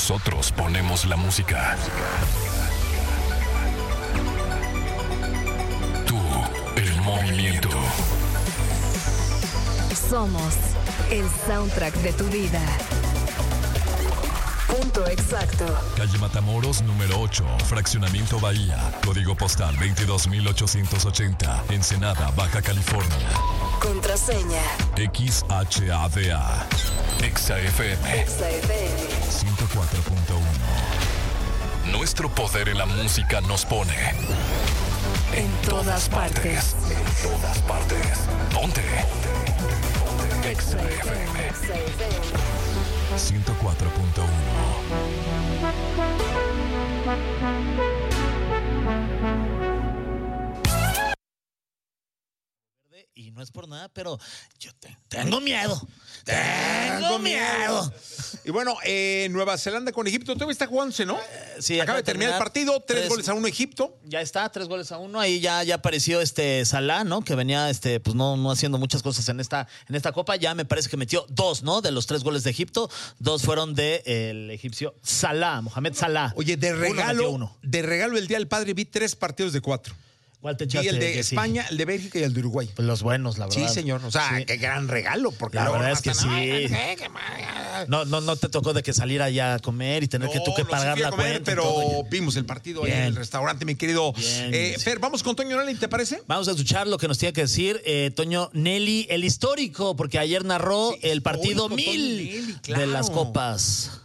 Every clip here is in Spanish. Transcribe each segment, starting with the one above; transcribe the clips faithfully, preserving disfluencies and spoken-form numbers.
Nosotros ponemos la música. Tú, el movimiento. Somos el soundtrack de tu vida. Punto exacto. Calle Matamoros, número ocho, Fraccionamiento Bahía. Código postal veintidós mil ochocientos ochenta. Ensenada, Baja California. Contraseña X H A D A. Exa F M. Exa F M ciento cuatro punto uno. Nuestro poder en la música nos pone en todas partes. En todas partes. Ponte. Exa F M ciento cuatro punto uno. Y no es por nada, pero yo te, tengo miedo. Tengo miedo. Y bueno, eh, Nueva Zelanda con Egipto, todavía está jugándose, ¿no? Eh, sí, acaba de terminar el partido, tres, tres goles a uno Egipto. Ya está, tres goles a uno. Ahí ya, ya apareció este Salah, ¿no? Que venía este, pues no, no haciendo muchas cosas en esta, en esta copa. Ya me parece que metió dos, ¿no? De los tres goles de Egipto. Dos fueron del de egipcio Salah, Mohamed Salah. Oye, de regalo, uno uno. de regalo el Día del Padre vi tres partidos de cuatro. ¿Cuál te echaste? Y el de Jessy? España, el de Bélgica y el de Uruguay. Pues los buenos, la verdad. Sí, señor. O sea, sí. qué gran regalo. Porque la luego verdad no es que están, sí. "Ay, ay, qué No, no, no te tocó de que salir allá a comer y tener no, que tú que no, pagar sí fui a la comer, cuenta. pero todo. vimos el partido Bien. ahí en el restaurante, mi querido. Bien, eh, sí. Fer, vamos con Toño Nelly, ¿te parece? Vamos a escuchar lo que nos tiene que decir eh, Toño Nelly, el histórico, porque ayer narró Sí, el partido histórico, mil Toño Nelly, claro. de las copas.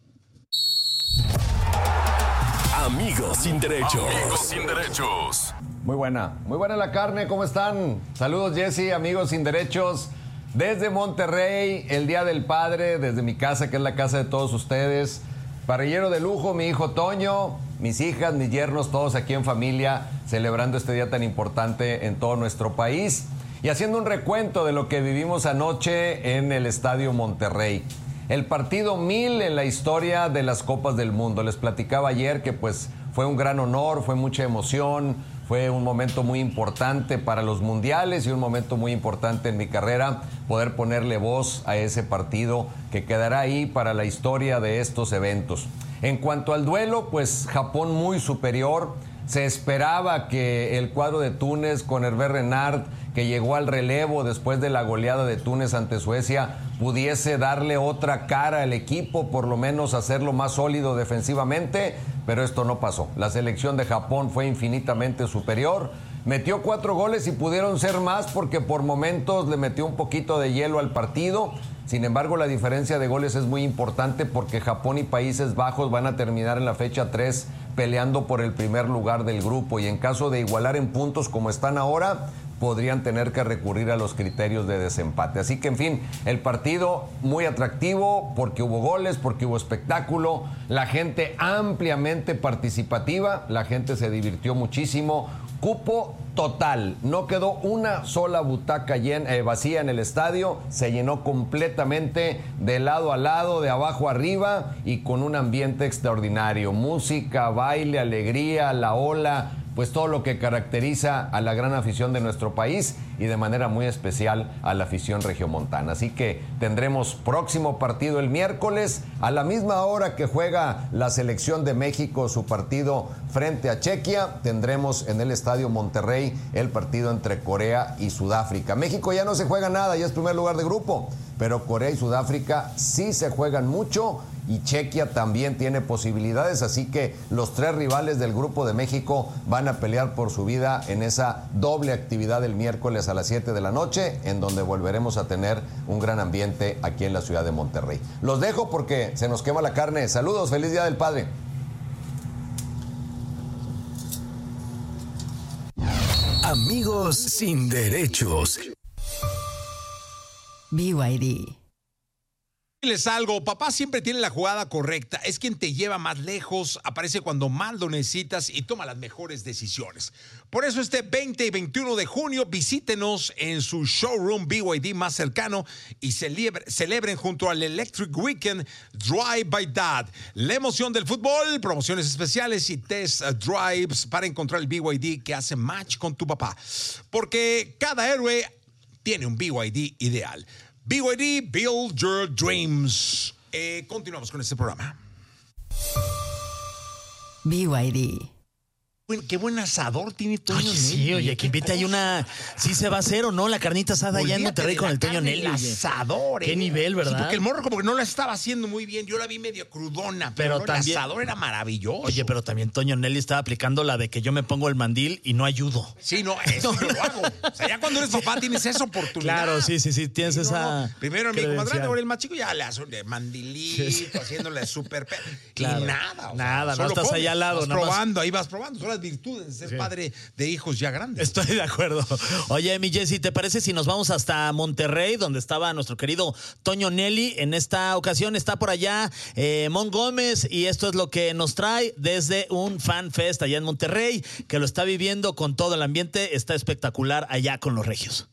Amigos sin derechos. Amigos sin derechos. Muy buena, muy buena la carne, ¿cómo están? Saludos Jessy, amigos sin derechos. Desde Monterrey, el Día del Padre, desde mi casa, que es la casa de todos ustedes. Parrillero de lujo, mi hijo Toño, mis hijas, mis yernos, todos aquí en familia, celebrando este día tan importante en todo nuestro país. Y haciendo un recuento de lo que vivimos anoche en el Estadio Monterrey. El partido mil en la historia de las Copas del Mundo. Les platicaba ayer que pues fue un gran honor, fue mucha emoción, fue un momento muy importante para los mundiales y un momento muy importante en mi carrera poder ponerle voz a ese partido que quedará ahí para la historia de estos eventos. En cuanto al duelo, pues Japón muy superior. Se esperaba que el cuadro de Túnez con Hervé Renard, que llegó al relevo después de la goleada de Túnez ante Suecia, pudiese darle otra cara al equipo, por lo menos hacerlo más sólido defensivamente, pero esto no pasó. La selección de Japón fue infinitamente superior, metió cuatro goles y pudieron ser más porque por momentos le metió un poquito de hielo al partido. Sin embargo, la diferencia de goles es muy importante porque Japón y Países Bajos van a terminar en la fecha tres peleando por el primer lugar del grupo y en caso de igualar en puntos como están ahora, podrían tener que recurrir a los criterios de desempate. Así que, en fin, el partido muy atractivo porque hubo goles, porque hubo espectáculo, la gente ampliamente participativa, la gente se divirtió muchísimo, cupo total, no quedó una sola butaca llena, eh, vacía en el estadio, se llenó completamente de lado a lado, de abajo a arriba y con un ambiente extraordinario, música, baile, alegría, la ola, pues todo lo que caracteriza a la gran afición de nuestro país y de manera muy especial a la afición regiomontana. Así que tendremos próximo partido el miércoles a la misma hora que juega la selección de México su partido frente a Chequia. Tendremos en el Estadio Monterrey el partido entre Corea y Sudáfrica. México ya no se juega nada, ya es primer lugar de grupo, pero Corea y Sudáfrica sí se juegan mucho y Chequia también tiene posibilidades, así que los tres rivales del grupo de México van a pelear por su vida en esa doble actividad el miércoles a las siete de la noche, en donde volveremos a tener un gran ambiente aquí en la ciudad de Monterrey. Los dejo porque se nos quema la carne. Saludos, feliz Día del Padre. Amigos sin derechos. B Y D. Diles algo, papá siempre tiene la jugada correcta, es quien te lleva más lejos, aparece cuando más lo necesitas y toma las mejores decisiones. Por eso este veinte y veintiuno de junio visítenos en su showroom B Y D más cercano y celebre, celebren junto al Electric Weekend Drive by Dad. La emoción del fútbol, promociones especiales y test drives para encontrar el B Y D que hace match con tu papá. Porque cada héroe tiene un B Y D ideal. B Y D, Build Your Dreams. Eh, continuamos con este programa. B Y D. Buen- Qué buen asador tiene Toño Oye, Nelly. sí, oye, que Qué invita ahí cosa. una. Sí se va a hacer o no la carnita asada allá en Olvídate Monterrey de con la el Toño carne, Nelly. el oye. asador, Qué ¿eh? nivel, ¿verdad? Sí, porque el morro como que no la estaba haciendo muy bien. Yo la vi medio crudona, pero, Pero no, también- el asador era maravilloso. Oye, pero también Toño Nelly estaba aplicando la de que yo me pongo el mandil y no ayudo. Sí, no, eso yo lo hago. O sea, ya cuando eres papá tienes esa oportunidad. Claro, sí, sí, sí, tienes Sí, no, esa no. Primero mi hijo más grande, credencial. ahora el más chico ya le hace un mandilito, haciéndole súper... pe- Claro. Y nada. o Nada, no solo estás comes, ahí al lado, Vas nada más. probando, ahí vas probando. Son las virtudes de ser padre de hijos ya grandes. Estoy de acuerdo. Oye, mi Jessy, ¿te parece si nos vamos hasta Monterrey, donde estaba nuestro querido Toño Nelly? En esta ocasión está por allá eh, Mon Gómez y esto es lo que nos trae desde un fan fest allá en Monterrey, que lo está viviendo con todo el ambiente. Está espectacular allá con los regios.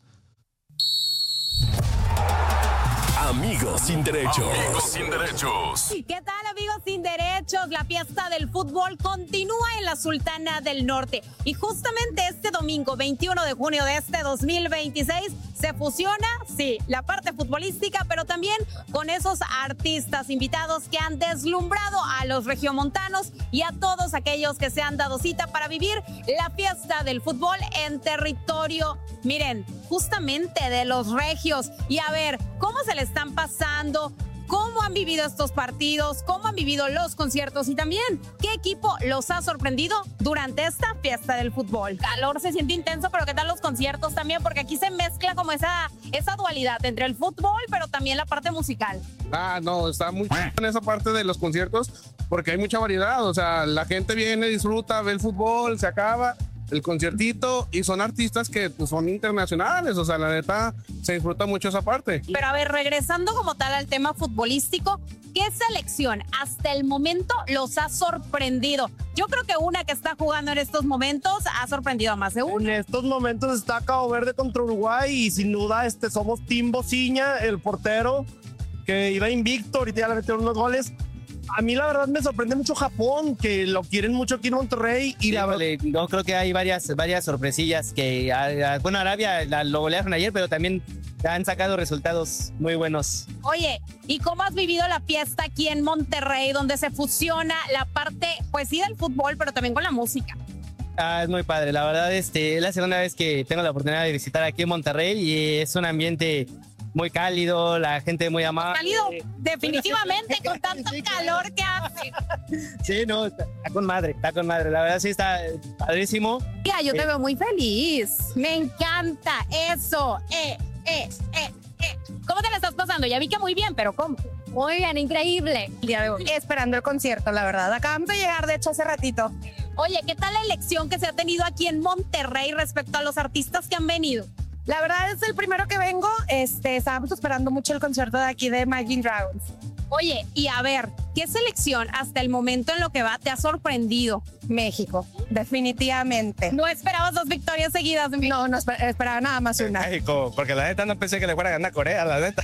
Amigos sin derechos. Amigos sin derechos. ¿Qué tal, amigos sin derechos? La fiesta del fútbol continúa en la Sultana del Norte y justamente este domingo veintiuno de junio de este dos mil veintiséis se fusiona, sí, la parte futbolística, pero también con esos artistas invitados que han deslumbrado a los regiomontanos y a todos aquellos que se han dado cita para vivir la fiesta del fútbol en territorio, miren, justamente de los regios. Y a ver, ¿cómo se le están pasando? ¿Cómo han vivido estos partidos? ¿Cómo han vivido los conciertos? Y también, ¿qué equipo los ha sorprendido durante esta fiesta del fútbol? Calor se siente intenso, pero ¿qué tal los conciertos también? Porque aquí se mezcla como esa, esa dualidad entre el fútbol, pero también la parte musical. Ah, no, está muy en esa parte de los conciertos porque hay mucha variedad. O sea, la gente viene, disfruta, ve el fútbol, se acaba el conciertito y son artistas que pues, son internacionales. O sea, la neta, se disfruta mucho esa parte. Pero a ver, regresando como tal al tema futbolístico, ¿qué selección hasta el momento los ha sorprendido? Yo creo que una que está jugando en estos momentos ha sorprendido a más de En uno. estos momentos está Cabo Verde contra Uruguay y sin duda este, somos Tim Bociña, el portero que iba invicto, ahorita ya le metieron unos goles. A mí la verdad me sorprende mucho Japón, que lo quieren mucho aquí en Monterrey y Sí, la verdad... vale, no, creo que hay varias, varias sorpresillas que, a- a- bueno, Arabia la- lo golearon ayer, pero también han sacado resultados muy buenos. Oye, ¿y cómo has vivido la fiesta aquí en Monterrey, donde se fusiona la parte, pues sí, del fútbol, pero también con la música? Ah, es muy padre, la verdad, este, es la segunda vez que tengo la oportunidad de visitar aquí en Monterrey y es un ambiente muy cálido, la gente muy amable. Cálido, definitivamente, con tanto calor que hace. Sí, no, está, está con madre, está con madre, la verdad sí está padrísimo. Mira, yo te veo muy feliz. Me encanta eso. Eh, eh, eh, eh. ¿Cómo te la estás pasando? Ya vi que muy bien, pero ¿cómo? Muy bien, increíble. El día de hoy. Esperando el concierto, la verdad. Acabamos de llegar, de hecho, hace ratito. Oye, ¿qué tal la elección que se ha tenido aquí en Monterrey respecto a los artistas que han venido? La verdad es el primero que vengo. Este, estábamos esperando mucho el concierto de aquí de Imagine Dragons. Oye, y a ver, ¿qué selección hasta el momento en lo que va te ha sorprendido? México, definitivamente. ¿No esperabas dos victorias seguidas de México? No, no esper- esperaba nada más una. México, porque la neta no pensé que le fuera a ganar a Corea, la neta.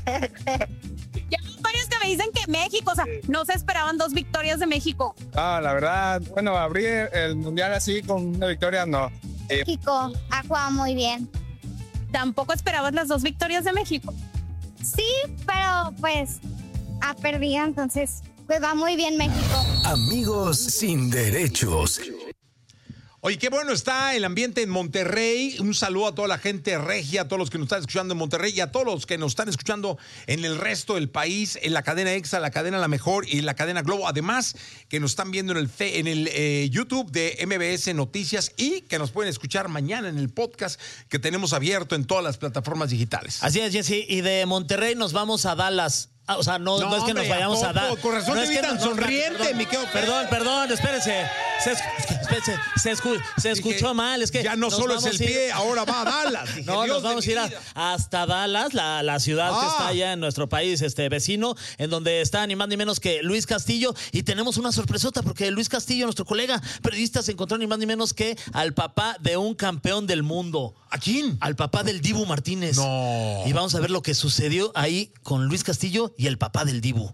Ya hay varios que me dicen que México, o sea, no se esperaban dos victorias de México. Ah, la verdad, bueno, abrir el mundial así con una victoria, no. México ha jugado muy bien. Tampoco esperabas las dos victorias de México. Sí, pero pues ha perdido, entonces pues va muy bien México. Amigos sin derechos. Oye, qué bueno está el ambiente en Monterrey. Un saludo a toda la gente regia, a todos los que nos están escuchando en Monterrey y a todos los que nos están escuchando en el resto del país, en la cadena Exa, la cadena La Mejor y la cadena Globo. Además, que nos están viendo en el, fe- en el eh, YouTube de M B S Noticias y que nos pueden escuchar mañana en el podcast que tenemos abierto en todas las plataformas digitales. Así es, Jessy. Y de Monterrey nos vamos a Dallas. Ah, o sea, no, no, No, es que hombre, nos vayamos ¿a a poco? dar. Con razón no te es vi que tan no- no, sonriente, perdón, mi querido Fer. Perdón, perdón, espérese. Se, es- espérese, se, escu- se escuchó Dije, mal. Es que ya no nos solo es vamos el a ir- pie, ahora va a Dallas. Dije, No, Dios nos vamos a de ir mi a- vida. hasta Dallas, la, la ciudad que Ah. está allá en nuestro país este vecino, en donde está ni más ni menos que Luis Castillo. Y tenemos una sorpresota porque Luis Castillo, nuestro colega periodista, se encontró ni más ni menos que al papá de un campeón del mundo. ¿A quién? Al papá del Dibu Martínez. No. Y vamos a ver lo que sucedió ahí con Luis Castillo y el papá del Dibu.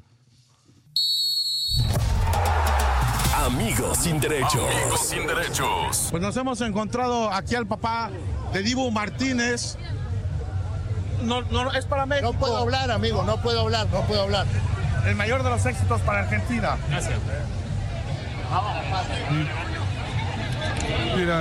Amigos sin derechos. Amigos sin derechos. Pues nos hemos encontrado aquí al papá de Dibu Martínez. No, no, es para México. No puedo hablar, amigo, no puedo hablar, no puedo hablar. El mayor de los éxitos para Argentina. Gracias. Mira.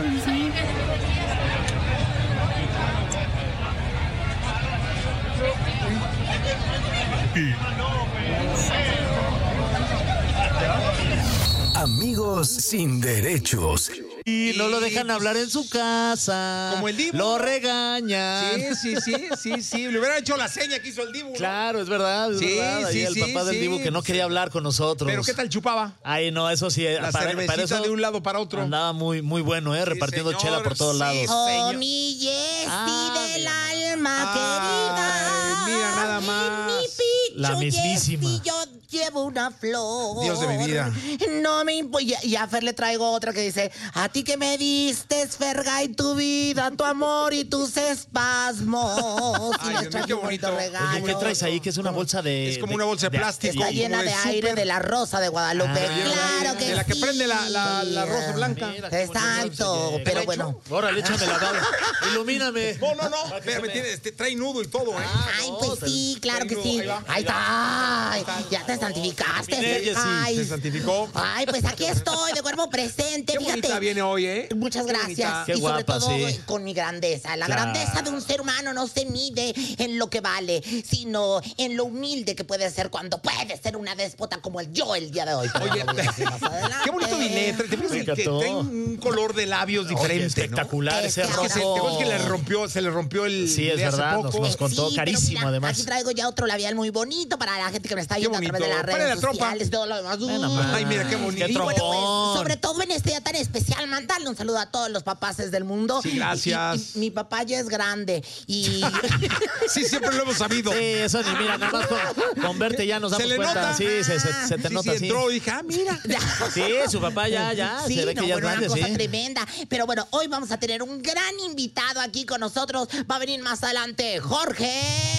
Amigos sin derechos. Y no lo dejan hablar en su casa. Como el Dibu. Lo regañan. Sí, sí, sí, sí, sí. Le hubiera hecho la seña que hizo el Dibu, ¿no? Claro, es verdad, es Sí, verdad. Ahí sí, el sí, papá del sí. Dibu que no quería hablar con nosotros. Pero ¿qué tal chupaba? Ay, no, eso sí. La cervecita de un lado para otro. Andaba muy, muy bueno, ¿eh? Repartiendo señor, chela por todos sí, lados. señor. Oh, mi Jessie Ah, del mira. alma querida. Ay, mira nada más. Mi picho, La mismísima. Jessie, yo llevo una flor. Dios de mi vida. No me importa. Y a Fer le traigo otra que dice: a ti que me diste, Fergay, tu vida, tu amor y tus espasmos. Ay, y les Dios mío, traigo qué un bonito bonito. regalo. Oye, ¿qué traes ahí? Que es una bolsa de... Es como una bolsa de plástico. Está como llena de aire súper. de la rosa de Guadalupe. Ah, claro que de la que sí. prende la, la, la rosa blanca. Mira, qué bonito Exacto, bolsa, pero ¿qué? bueno. Órale, échame la bala. Ilumíname. No, no, no. Para que Espérame, se tiene, este, trae nudo y todo, ¿eh? Ay, no, pues te- sí, claro que ahí sí. va, Ahí ahí está. Ay, ya te santificaste. Mire, Jessie, Ay, Se santificó. ay, pues aquí estoy de cuerpo presente. Qué Fíjate. bonita viene hoy, ¿eh? Muchas Qué gracias. bonita. Qué y sobre guapa, todo sí. con mi grandeza. La Claro. grandeza de un ser humano no se mide en lo que vale, sino en lo humilde que puede ser cuando puede ser una déspota como el yo el día de hoy. Pero Oye, lo voy a decir más adelante. qué bonito vine. ¿Te fijas Me que encantó. tiene un color de labios Oye, diferente, ¿no? espectacular ese Es que Que se, rojo. ¿te acuerdas que le rompió, se le rompió el Sí, es de hace verdad, nos- poco? nos contó. Sí, pero carísimo, mira, además. Aquí traigo ya otro labial muy bonito para la gente que me está viendo a bonito. través de las Párale redes la trompa. sociales, todo lo demás. Bueno, Uy. man. Ay, mira qué bonito. Qué Y bueno, pues, trompón. sobre todo en este día tan especial, mandarle un saludo a todos los papaces del mundo. Sí, gracias. Y- y- y mi papá ya es grande y Sí, siempre lo hemos sabido. Sí, eso ni mira, nada más con, con verte ya nos Se damos le cuenta. nota. Sí, se, se- se te Sí, nota sí, así. entró y dije, ah, mira. Sí, su papá ya, ya, sí, se ve no, que ya es bueno, grande, una cosa sí. tremenda. Pero bueno, hoy vamos a tener un gran invitado aquí con nosotros. Va a venir más adelante Jorge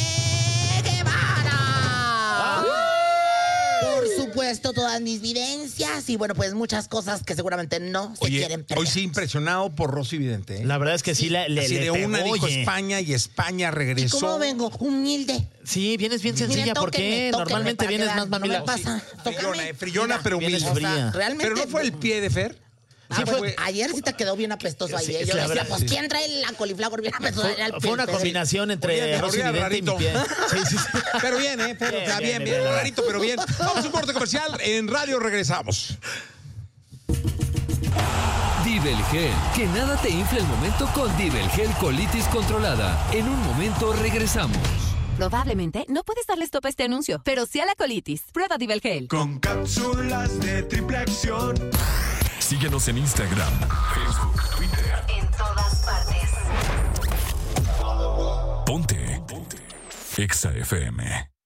Guevara. Por supuesto, todas mis vivencias y bueno, pues muchas cosas que seguramente no se Oye, quieren perder. hoy sí impresionado por Rosy Vidente, ¿eh? La verdad es que sí, le, le, Así le de una pegó, dijo oye. España y España ¿Y regresó. cómo vengo? Humilde. Sí, vienes bien Mira, sencilla. ¿Por tóquenme, qué? tóquenme Normalmente para que vienes vean, más mamila. No me pasa. Frillona, Tócame. eh, frillona, Mira, pero vienes humilde. fría. realmente. Pero no fue el pie de Fer. Ah, Sí, bueno, fue- ayer sí te quedó bien apestoso ahí. Sí, ¿eh? Yo la decía, verdad, pues, sí. ¿quién trae la coliflor bien apestosa? Era el Fue, fue una Pedro. combinación entre Olía- Rosy olía Vidente y mi rarito. pie. Sí, sí, sí. Pero bien, ¿eh? Pero, Bien, o sea, bien, bien, bien, bien, bien. rarito, pero bien. Vamos a un corte comercial. En radio regresamos. Divel Gel. Que nada te infle el momento con Divel Gel Colitis Controlada. En un momento regresamos. Probablemente no puedes darle stop a este anuncio, pero sí a la colitis. Prueba Divel Gel. Con cápsulas de triple acción. Síguenos en Instagram, Facebook, Twitter. En todas partes. Ponte. Ponte. Exa F M.